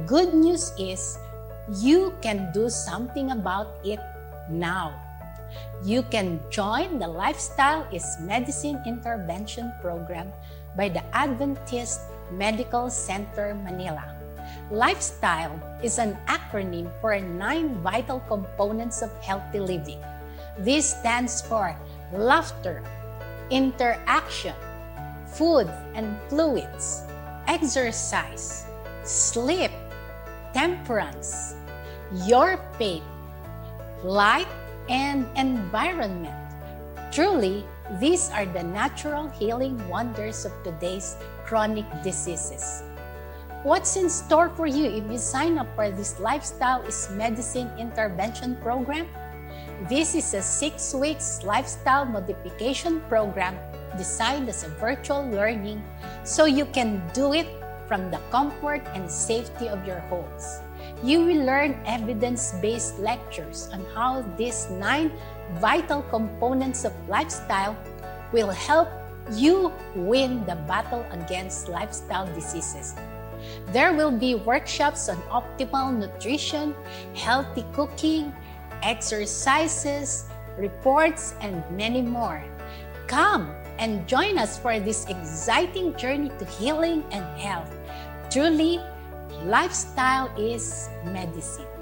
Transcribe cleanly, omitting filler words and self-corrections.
good news is you can do something about it now. You can join the Lifestyle is Medicine Intervention Program by the Adventist Medical Center, Manila. Lifestyle is an acronym for 9 vital components of healthy living. This stands for laughter, interaction, food and fluids, exercise, sleep, temperance, your faith, light, and environment. Truly, these are the natural healing wonders of today's chronic diseases. What's in store for you if you sign up for this Lifestyle is Medicine Intervention Program? This is a 6 weeks lifestyle modification program designed as a virtual learning so you can do it from the comfort and safety of your homes. You will learn evidence-based lectures on how these 9 vital components of lifestyle will help you win the battle against lifestyle diseases. There will be workshops on optimal nutrition, healthy cooking, exercises, reports, and many more. Come and join us for this exciting journey to healing and health. Truly, lifestyle is medicine.